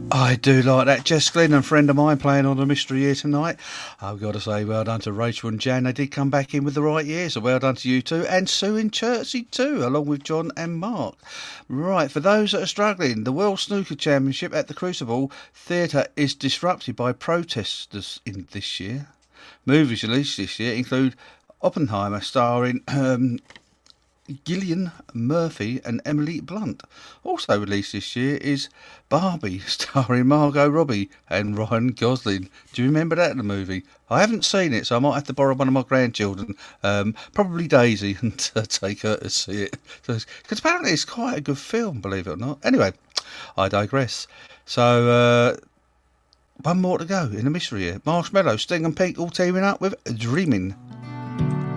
I do like that. Jess Glynn, a friend of mine, playing on a mystery here tonight. I've got to say well done to Rachel and Jan. They did come back in with the right year, so well done to you two. And Sue in Chertsey too, along with John and Mark. Right, for those that are struggling, the World Snooker Championship at the Crucible Theatre is disrupted by protesters in this year. Movies released this year include Oppenheimer, starring Gillian Murphy and Emily Blunt. Also released this year is Barbie, starring Margot Robbie and Ryan Gosling. Do you remember that in the movie? I haven't seen it, so I might have to borrow one of my grandchildren, probably Daisy, and take her to see it. Because apparently it's quite a good film, believe it or not. Anyway, I digress. So, one more to go in the mystery here. Marshmallow, Sting and Pete all teaming up with Dreamin'.